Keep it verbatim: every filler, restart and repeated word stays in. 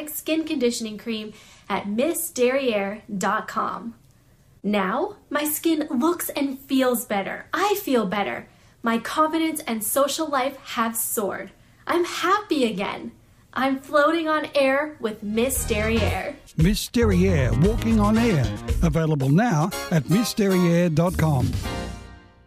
Organic Skin Conditioning Cream at miss derriere dot com. Now, my skin looks and feels better. I feel better. My confidence and social life have soared. I'm happy again. I'm floating on air with Miss Derriere. Miss Derriere, Walking on Air. Available now at miss derriere dot com.